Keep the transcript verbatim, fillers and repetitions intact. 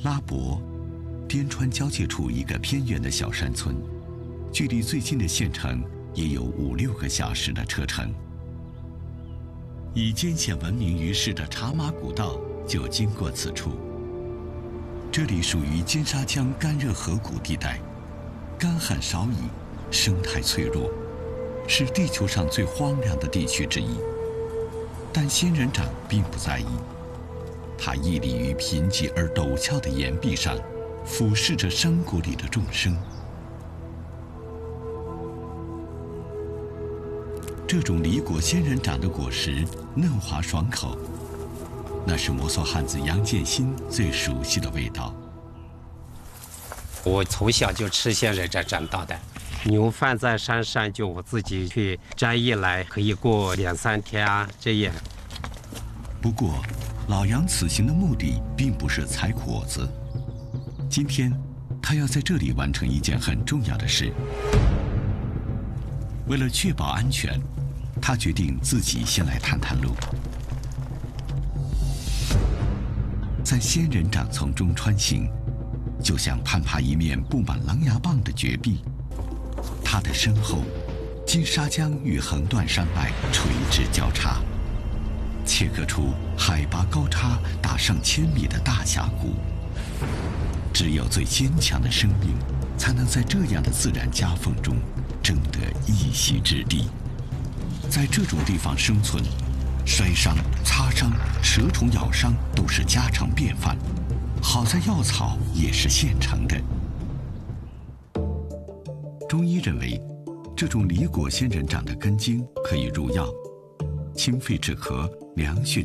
拉伯，滇川交界处一个偏远的小山村，距离最近的县城也有五六个小时的车程。以艰险闻名于世的茶马古道就经过此处。这里属于金沙江干热河谷地带，干旱少雨，生态脆弱，是地球上最荒凉的地区之一。但仙人掌并不在意，它屹立于贫瘠而陡峭的岩壁上，俯视着山谷里的众生。这种离果仙人掌的果实嫩滑爽口，那是摩梭汉子杨建新最熟悉的味道。 我从小就吃仙人掌长大的，牛放在山上，就我自己去摘一来，可以过两三天啊，这样。 不过，老杨此行的目的并不是采果子，今天他要在这里完成一件很重要的事。为了确保安全，他决定自己先来探探路。在仙人掌丛中穿行，就像攀爬一面布满狼牙棒的绝壁。他的身后，金沙江与横断山脉垂直交叉，切割出海拔高差达上千米的大峡谷。只有最坚强的生命，才能在这样的自然夹缝中争得一席之地。在这种地方生存，摔伤、擦伤、蛇虫咬伤都是家常便饭。好在药草也是现成的。中医认为，这种离果仙人掌的根茎可以入药，清肺止咳、凉血